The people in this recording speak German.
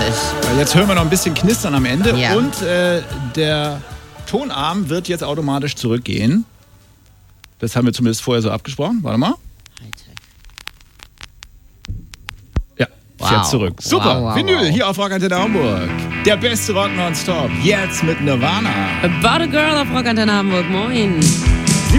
Jetzt hören wir noch ein bisschen Knistern am Ende. Ja. Und der Tonarm wird jetzt automatisch zurückgehen. Das haben wir zumindest vorher so abgesprochen. Warte mal. Ja, fährt zurück. Super, Wow, Vinyl hier auf Rock Antenne Hamburg. Der beste Rock nonstop. Jetzt mit Nirvana. About a Girl auf Rock Antenne Hamburg. Moin.